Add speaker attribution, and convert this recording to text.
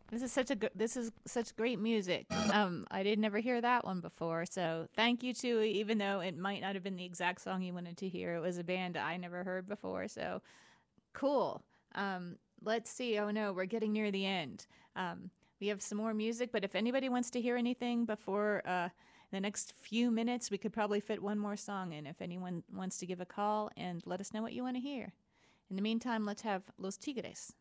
Speaker 1: This is such great music. I did never hear that one before, so thank you too. Even though it might not have been the exact song you wanted to hear, it was a band I never heard before. So cool. Let's see. Oh no, we're getting near the end. We have some more music, but if anybody wants to hear anything before the next few minutes, we could probably fit one more song in. If anyone wants to give a call and let us know what you want to hear. In the meantime, let's have Los Tigres.